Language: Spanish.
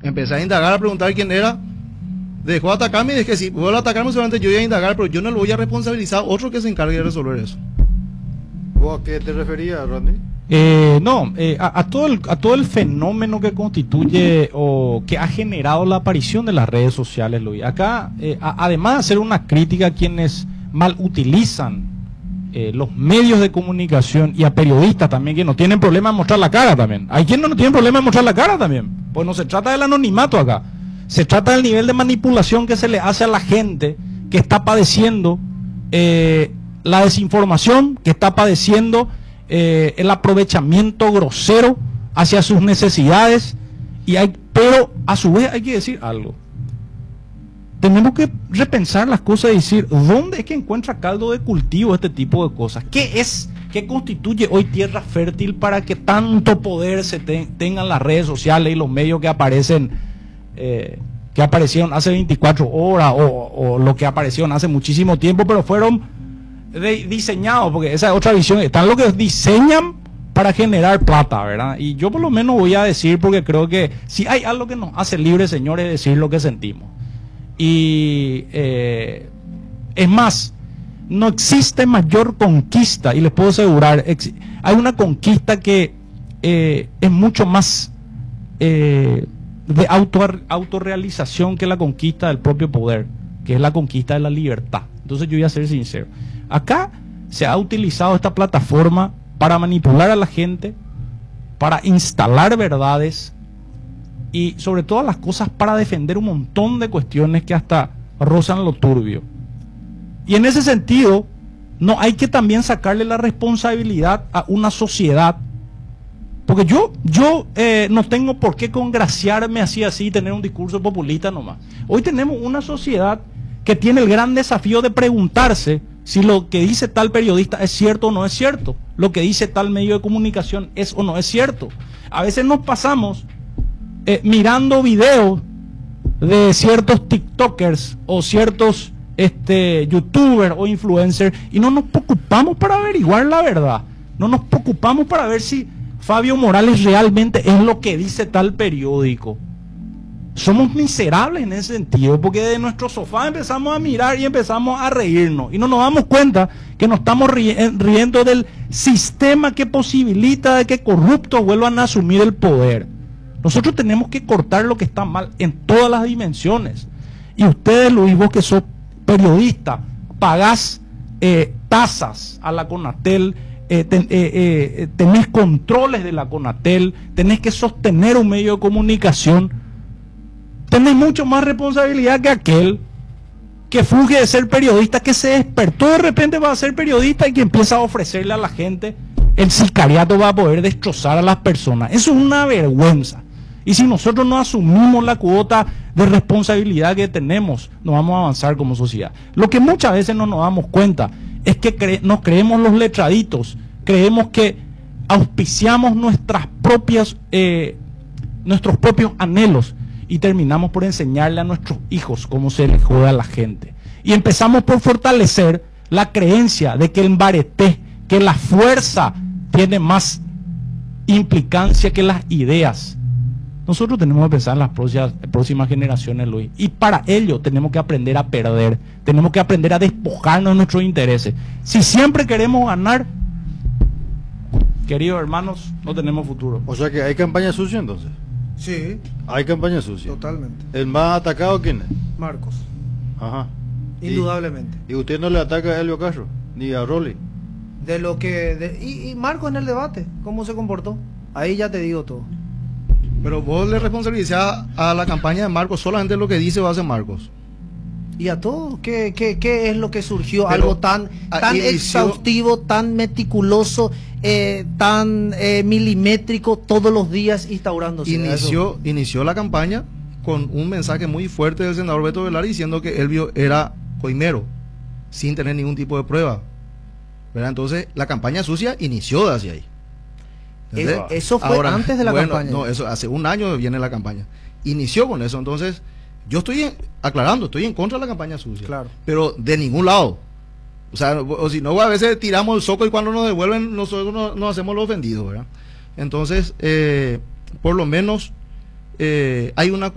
Empecé a indagar, a preguntar quién era. Dejó de atacarme y dije, si vuelvo a atacarme solamente yo voy a indagar, pero yo no lo voy a responsabilizar a otro que se encargue de resolver eso. ¿Vos a qué te referías, Randy? A todo el fenómeno que constituye o que ha generado la aparición de las redes sociales, Luis. Acá, además de hacer una crítica a quienes mal utilizan los medios de comunicación y a periodistas también que no tienen problema en mostrar la cara también. Hay quienes no tienen problema en mostrar la cara también. Pues no se trata del anonimato acá. Se trata del nivel de manipulación que se le hace a la gente que está padeciendo la desinformación, que está padeciendo el aprovechamiento grosero hacia sus necesidades. Pero a su vez hay que decir algo. Tenemos que repensar las cosas y decir, ¿dónde es que encuentra caldo de cultivo este tipo de cosas? ¿Qué constituye hoy tierra fértil para que tanto poder se tengan las redes sociales y los medios que aparecen, que aparecieron hace 24 horas o lo que aparecieron hace muchísimo tiempo, pero fueron diseñados, porque esa es otra visión, están los que diseñan para generar plata, ¿verdad? Y yo por lo menos voy a decir, porque creo que si hay algo que nos hace libres, señores, es decir lo que sentimos. Y es más, no existe mayor conquista, y les puedo asegurar, hay una conquista que es mucho más de autorrealización que la conquista del propio poder, que es la conquista de la libertad. Entonces yo voy a ser sincero, acá se ha utilizado esta plataforma para manipular a la gente, para instalar verdades y sobre todas las cosas para defender un montón de cuestiones que hasta rozan lo turbio. Y en ese sentido, no hay que también sacarle la responsabilidad a una sociedad, porque yo no tengo por qué congraciarme así y tener un discurso populista nomás. Hoy tenemos una sociedad que tiene el gran desafío de preguntarse si lo que dice tal periodista es cierto o no es cierto, lo que dice tal medio de comunicación es o no es cierto. A veces nos pasamos mirando videos de ciertos TikTokers o ciertos youtubers o influencers y no nos preocupamos para averiguar la verdad, no nos preocupamos para ver si Fabio Morales realmente es lo que dice tal periódico. Somos miserables en ese sentido, porque de nuestro sofá empezamos a mirar y empezamos a reírnos y no nos damos cuenta que nos estamos riendo del sistema que posibilita de que corruptos vuelvan a asumir el poder. Nosotros tenemos que cortar lo que está mal en todas las dimensiones. Y ustedes, Luis, vos que sos periodista, pagás tasas a la CONATEL, tenés controles de la CONATEL, tenés que sostener un medio de comunicación, tenés mucho más responsabilidad que aquel que fuge de ser periodista, que se despertó de repente para ser periodista y que empieza a ofrecerle a la gente el sicariato va a poder destrozar a las personas. Eso es una vergüenza. Y si nosotros no asumimos la cuota de responsabilidad que tenemos, no vamos a avanzar como sociedad. Lo que muchas veces no nos damos cuenta es que nos creemos los letraditos, creemos que auspiciamos nuestros propios anhelos y terminamos por enseñarle a nuestros hijos cómo se les jode a la gente. Y empezamos por fortalecer la creencia de que el mbareté, que la fuerza tiene más implicancia que las ideas. Nosotros tenemos que pensar en las próximas generaciones, Luis, y para ello tenemos que aprender a perder, tenemos que aprender a despojarnos de nuestros intereses. Si siempre queremos ganar, queridos hermanos, no tenemos futuro. O sea que hay campaña sucia entonces. Sí. Hay campaña sucia. Totalmente. ¿El más atacado quién es? Marcos. Ajá. Indudablemente. ¿Y usted no le ataca a Helio Castro? Ni a Rolly. De lo que... y Marcos en el debate, ¿cómo se comportó? Ahí ya te digo todo. Pero vos le responsabilizás a la campaña de Marcos solamente lo que dice o hace Marcos. ¿Y a todos? ¿Qué es lo que surgió? Pero algo tan exhaustivo, tan meticuloso, tan milimétrico, todos los días instaurándose. Inició la campaña con un mensaje muy fuerte del senador Beto Velar diciendo que Elvio era coimero, sin tener ningún tipo de prueba, ¿verdad? Entonces la campaña sucia inició desde ahí. Eso fue antes de la campaña. No, eso hace un año viene la campaña. Inició con eso. Entonces, yo estoy aclarando, estoy en contra de la campaña sucia. Claro. Pero de ningún lado. O sea, o si no, a veces tiramos el soco y cuando nos devuelven, nosotros nos hacemos los ofendidos, ¿verdad? Entonces, por lo menos hay una